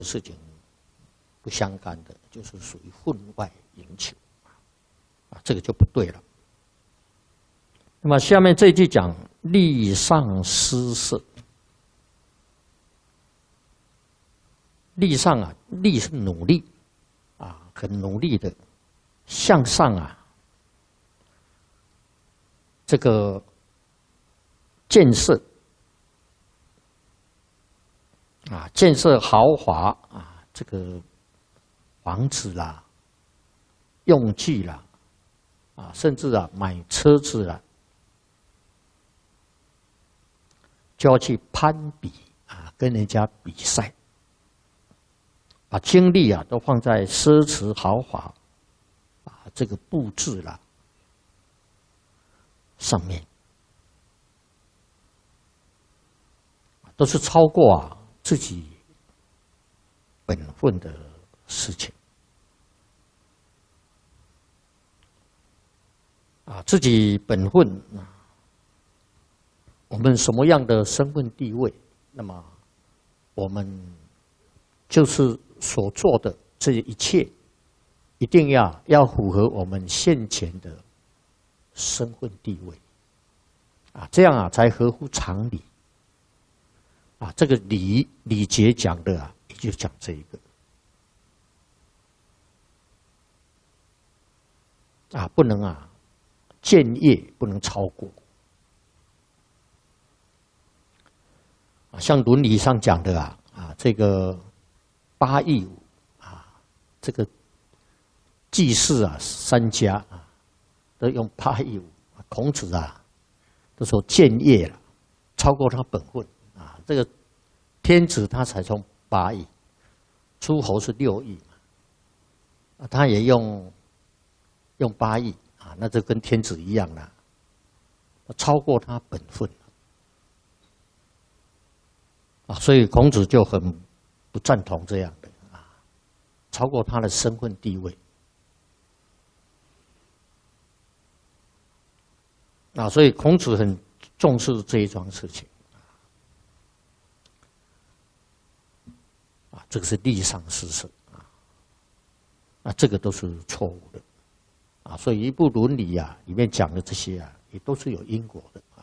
事情不相干的，就是属于分外营求这个就不对了。那么下面这一句讲力上施色，力上力是努力很努力的向上这个建设建设豪华这个房子啦、用具啦甚至买车子啦，就要去攀比跟人家比赛，把精力都放在奢侈豪华这个布置啦上面，都是超过自己本分的事情自己本分我们什么样的身份地位，那么我们就是所做的这一切，一定要符合我们现前的身份地位这样才合乎常理这个礼节讲的也就讲这一个不能僭越，不能超过像伦理上讲的这个8佾舞这个祭祀3家都用8佾舞，孔子都说僭越了，超过他本分这个天子他才从8佾，诸侯是6佾他也用8佾那就跟天子一样了，超过他本分所以孔子就很不赞同这样的超过他的身份地位所以孔子很重视这一桩事情这个是力上施色这个都是错误的所以一部伦理里面讲的这些也都是有因果的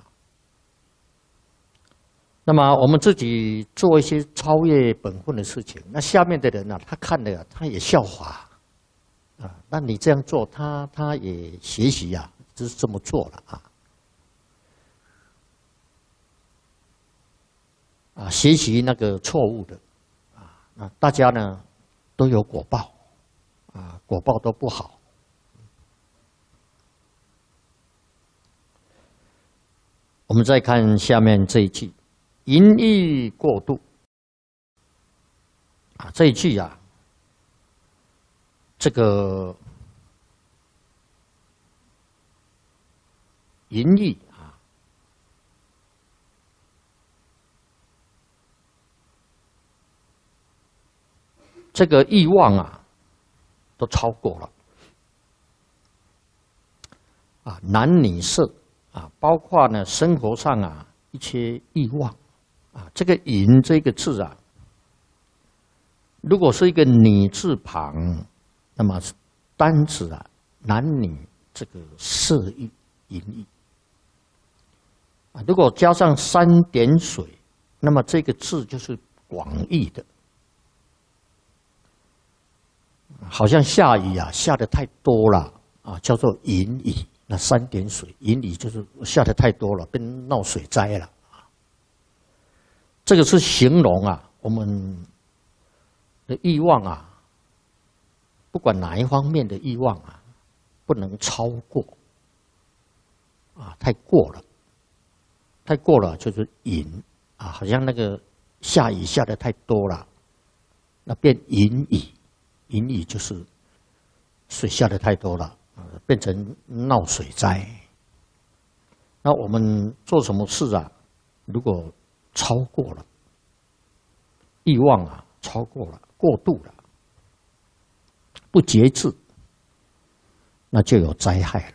那么我们自己做一些超越本分的事情，那下面的人他看了他也效法那你这样做他也学习就是这么做了学习那个错误的那大家呢都有果报果报都不好。我们再看下面这一句淫欲过度这一句这个淫欲这个欲望都超过了男女色包括呢生活上一些欲望这个淫这个字如果是一个女字旁，那么单指男女这个色欲淫欲如果加上3点水，那么这个字就是广义的好像下雨下得太多了叫做淫雨，那3点水淫雨就是下得太多了，变闹水灾了这个是形容我们的欲望不管哪一方面的欲望不能超过太过了，太过了就是淫好像那个下雨下得太多了，那变淫雨，淫雨就是水下得太多了变成闹水灾。那我们做什么事如果超过了欲望超过了，过度了，不节制，那就有灾害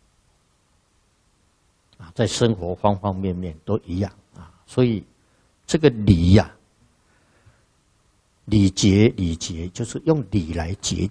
了在生活方方面面都一样所以这个礼礼节就是用礼来节